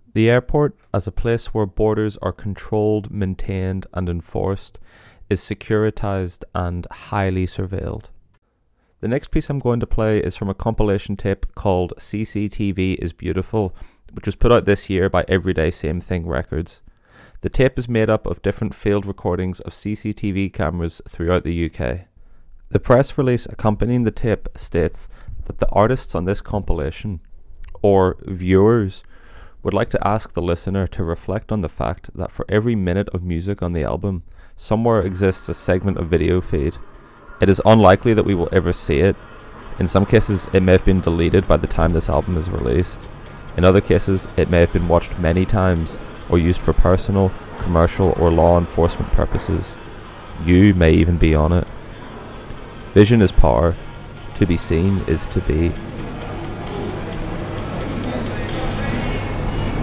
The airport, as a place where borders are controlled, maintained, and enforced, is securitized and highly surveilled. The next piece I'm going to play is from a compilation tape called CCTV is Beautiful, which was put out this year by Everyday Same Thing Records. The tape is made up of different field recordings of CCTV cameras throughout the UK. The press release accompanying the tape states that the artists on this compilation, or viewers, would like to ask the listener to reflect on the fact that for every minute of music on the album, somewhere exists a segment of video feed. It is unlikely that we will ever see it. In some cases, it may have been deleted by the time this album is released. In other cases, it may have been watched many times or used for personal, commercial, or law enforcement purposes. You may even be on it. Vision is power. To be seen is to be.